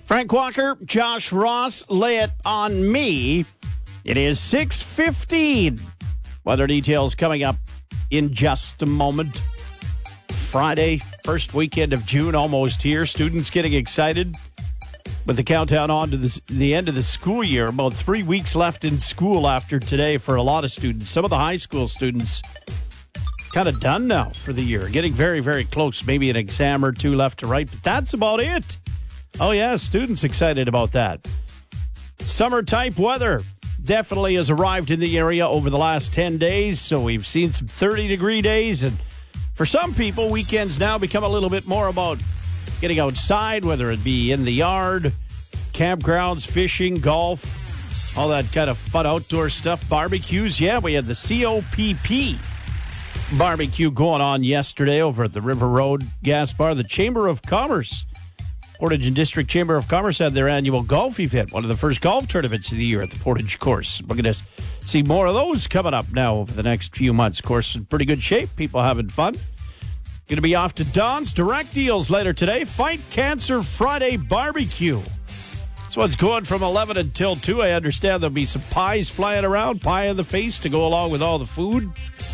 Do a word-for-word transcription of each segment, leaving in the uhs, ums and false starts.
Frank Walker, Josh Ross, lay it on me. It is six fifteen. Weather details coming up in just a moment. Friday, first weekend of June, almost here. Students getting excited with the countdown on to the, the end of the school year. About three weeks left in school after today for a lot of students. Some of the high school students kind of done now for the year. Getting very, very close. Maybe an exam or two left to write, but that's about it. Oh, yeah, students excited about that. Summer-type weather definitely has arrived in the area over the last ten days, so we've seen some thirty-degree days, and for some people, weekends now become a little bit more about getting outside, whether it be in the yard, campgrounds, fishing, golf, all that kind of fun outdoor stuff. Barbecues, yeah, we had the C O P P barbecue going on yesterday over at the River Road Gas Bar. The Chamber of Commerce, Portage and District Chamber of Commerce, had their annual golf event, one of the first golf tournaments of the year at the Portage course. We're going to see more of those coming up now over the next few months. Course in pretty good shape, people having fun. Going to be off to Don's Direct Deals later today. Fight Cancer Friday Barbecue. This one's going from eleven until two. I understand there'll be some pies flying around, pie in the face to go along with all the food.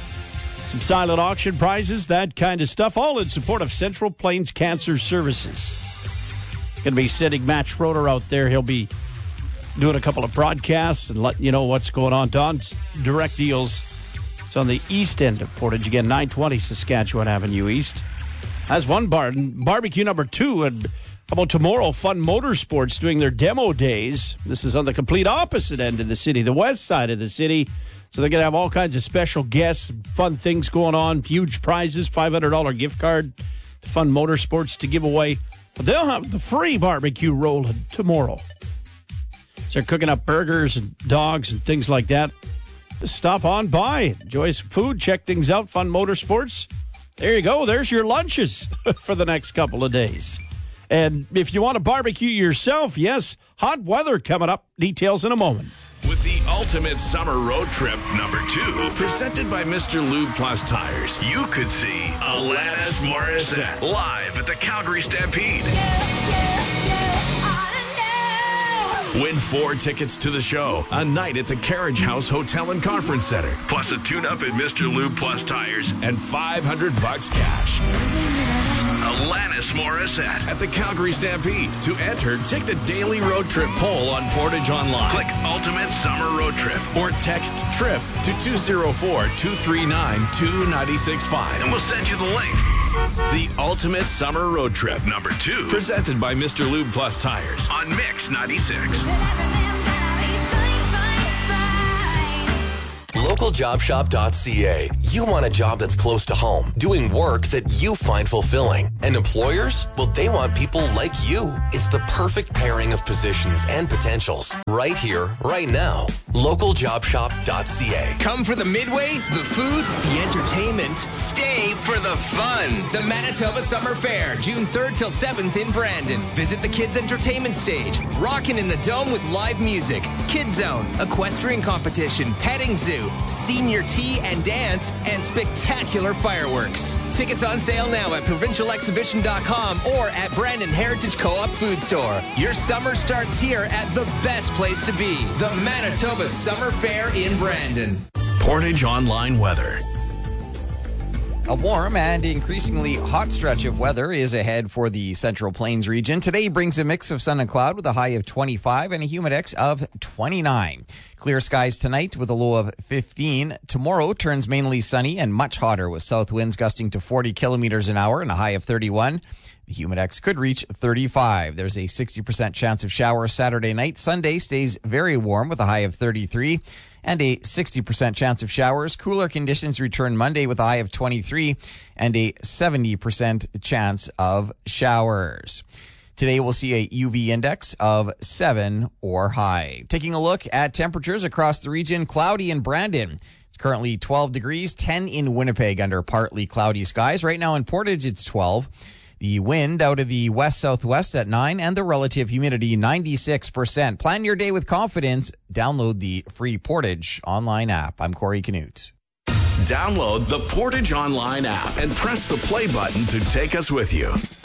Some silent auction prizes, that kind of stuff, all in support of Central Plains Cancer Services. Going to be sending Matt Schroeder out there. He'll be doing a couple of broadcasts and letting you know what's going on. Don's Direct Deals. It's on the east end of Portage. Again, nine twenty Saskatchewan Avenue East. That's one bar. Barbecue number two. And how about tomorrow? Fun Motorsports doing their demo days. This is on the complete opposite end of the city, the west side of the city. So they're going to have all kinds of special guests, fun things going on, huge prizes, five hundred dollars gift card to Fun Motorsports to give away. But they'll have the free barbecue rolling tomorrow. So they're cooking up burgers and dogs and things like that. Just stop on by, enjoy some food, check things out, Fun Motorsports. There you go. There's your lunches for the next couple of days. And if you want to barbecue yourself, yes, hot weather coming up. Details in a moment. With the ultimate summer road trip number two, presented by Mister Lube Plus Tires, you could see Alanis Morissette live at the Calgary Stampede. Yeah, yeah, yeah, I know. Win four tickets to the show, a night at the Carriage House Hotel and Conference Center, plus a tune-up at Mister Lube Plus Tires, and five hundred bucks cash. Alanis Morissette at the Calgary Stampede. To enter, take the daily road trip poll on Portage Online. Click Ultimate Summer Road Trip or text TRIP to two oh four, two three nine, two nine six five and we'll send you the link. The Ultimate Summer Road Trip number two, presented by Mister Lube Plus Tires on Mix ninety-six. local job shop dot c a. You want a job that's close to home, doing work that you find fulfilling. And employers? Well, they want people like you. It's the perfect pairing of positions and potentials. Right here, right now. local job shop dot c a. Come for the Midway, the food, the entertainment. Stay for the fun. The Manitoba Summer Fair, June third till seventh in Brandon. Visit the Kids Entertainment Stage. Rockin' in the Dome with live music. Kids Zone, equestrian competition, petting zoo, senior tea and dance, and spectacular fireworks. Tickets on sale now at provincial exhibition dot com or at Brandon Heritage Co-op Food Store. Your summer starts here at the best place to be, the Manitoba Summer Fair in Brandon. Portage Online weather. A warm and increasingly hot stretch of weather is ahead for the Central Plains region. Today brings a mix of sun and cloud with a high of twenty-five and a humidex of twenty-nine. Clear skies tonight with a low of fifteen. Tomorrow turns mainly sunny and much hotter with south winds gusting to forty kilometers an hour and a high of thirty-one. The humidex could reach thirty-five. There's a sixty percent chance of showers Saturday night. Sunday stays very warm with a high of thirty-three and a sixty percent chance of showers. Cooler conditions return Monday with a high of twenty-three and a seventy percent chance of showers. Today we'll see a U V index of seven or high. Taking a look at temperatures across the region, cloudy in Brandon. It's currently twelve degrees, ten in Winnipeg under partly cloudy skies. Right now in Portage, it's twelve. The wind out of the west-southwest at nine and the relative humidity ninety-six percent. Plan your day with confidence. Download the free Portage Online app. I'm Corey Canute. Download the Portage Online app and press the play button to take us with you.